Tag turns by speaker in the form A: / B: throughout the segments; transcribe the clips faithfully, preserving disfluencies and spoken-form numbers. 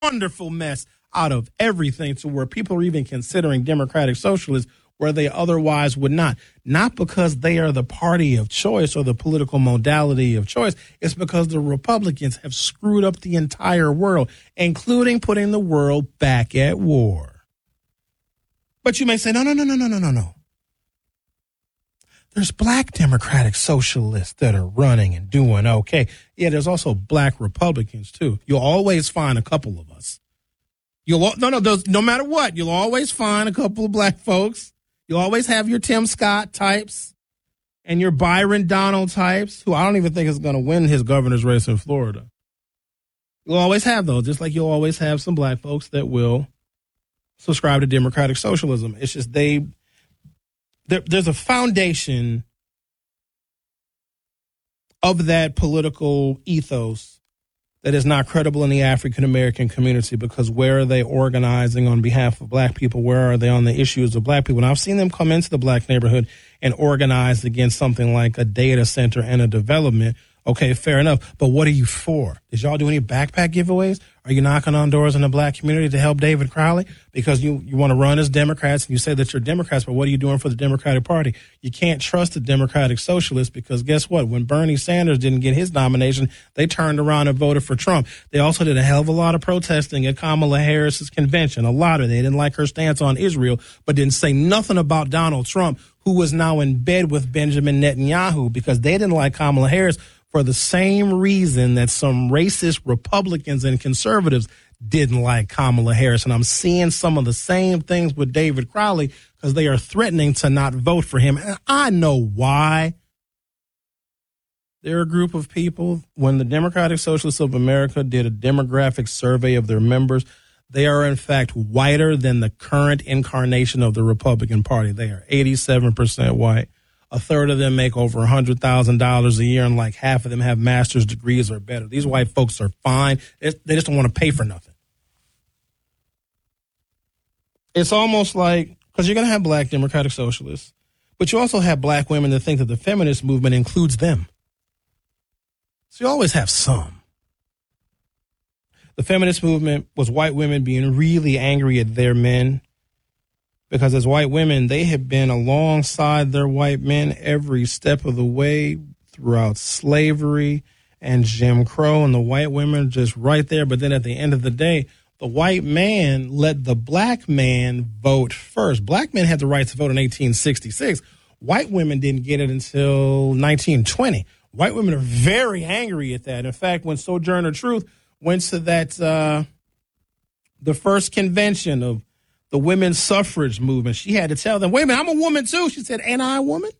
A: wonderful mess out of everything to where people are even considering Democratic Socialists where they otherwise would not. Not because they are the party of choice or the political modality of choice. It's because the Republicans have screwed up the entire world, including putting the world back at war. But you may say, no, no, no, no, no, no, no, no. There's black Democratic Socialists that are running and doing okay. Yeah, there's also black Republicans, too. You'll always find a couple of us. You'll no, no, those, no matter what, you'll always find a couple of black folks. You'll always have your Tim Scott types and your Byron Donald types, who I don't even think is going to win his governor's race in Florida. You'll always have those, just like you'll always have some black folks that will subscribe to Democratic Socialism. It's just they, there, there's a foundation of that political ethos that is not credible in the African-American community, because where are they organizing on behalf of black people? Where are they on the issues of black people? And I've seen them come into the black neighborhood and organize against something like a data center and a development. Okay, fair enough. But what are you for? Did y'all do any backpack giveaways? Are you knocking on doors in the black community to help David Crowley? Because you, you want to run as Democrats and you say that you're Democrats, but what are you doing for the Democratic Party? You can't trust the Democratic Socialists, because guess what? When Bernie Sanders didn't get his nomination, they turned around and voted for Trump. They also did a hell of a lot of protesting at Kamala Harris's convention. A lot of it. They didn't like her stance on Israel, but didn't say nothing about Donald Trump, who was now in bed with Benjamin Netanyahu, because they didn't like Kamala Harris for the same reason that some racist Republicans and conservatives didn't like Kamala Harris. And I'm seeing some of the same things with David Crowley, because they are threatening to not vote for him. And I know why. They're a group of people, when the Democratic Socialists of America did a demographic survey of their members, they are in fact whiter than the current incarnation of the Republican Party. They are eighty-seven percent white. A third of them make over one hundred thousand dollars a year, and like half of them have master's degrees or better. These white folks are fine. They just don't want to pay for nothing. It's almost like, because you're going to have black Democratic Socialists, but you also have black women that think that the feminist movement includes them. So you always have some. The feminist movement was white women being really angry at their men, because as white women, they have been alongside their white men every step of the way throughout slavery and Jim Crow, and the white women are just right there. But then at the end of the day, the white man let the black man vote first. Black men had the right to vote in eighteen sixty-six. White women didn't get it until nineteen twenty. White women are very angry at that. In fact, when Sojourner Truth went to that, uh, the first convention of the women's suffrage movement, she had to tell them, wait a minute, I'm a woman too. She said, ain't I a woman?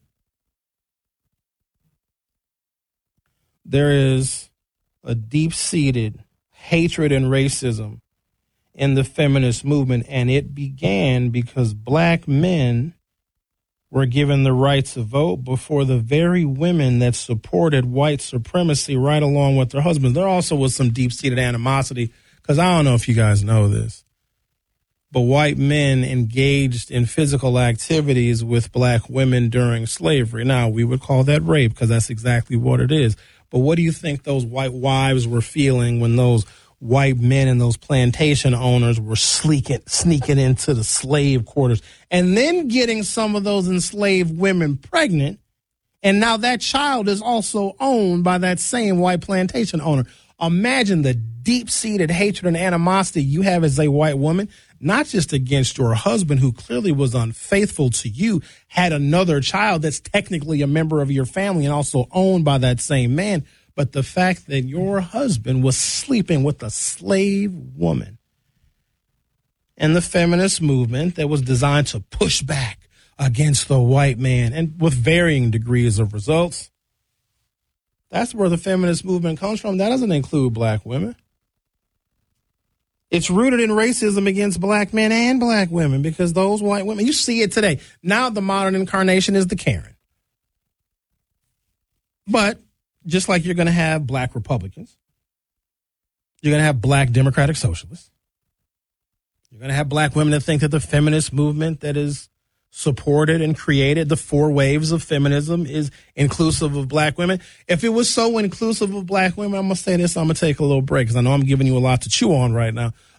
A: There is a deep-seated hatred and racism in the feminist movement, and it began because black men were given the right to vote before the very women that supported white supremacy right along with their husbands. There also was some deep-seated animosity, because I don't know if you guys know this, but white men engaged in physical activities with black women during slavery. Now, we would call that rape, because that's exactly what it is. But what do you think those white wives were feeling when those white men and those plantation owners were sleeking, sneaking into the slave quarters and then getting some of those enslaved women pregnant? And now that child is also owned by that same white plantation owner. Imagine the deep-seated hatred and animosity you have as a white woman, not just against your husband, who clearly was unfaithful to you, had another child that's technically a member of your family and also owned by that same man, but the fact that your husband was sleeping with a slave woman. And the feminist movement that was designed to push back against the white man, and with varying degrees of results. That's where the feminist movement comes from. That doesn't include black women. It's rooted in racism against black men and black women, because those white women, you see it today. Now the modern incarnation is the Karen. But just like you're going to have black Republicans, you're going to have black Democratic Socialists, you're going to have black women that think that the feminist movement that is supported and created, the four waves of feminism, is inclusive of black women. If it was so inclusive of black women, I'm going to say this, I'm going to take a little break, because I know I'm giving you a lot to chew on right now.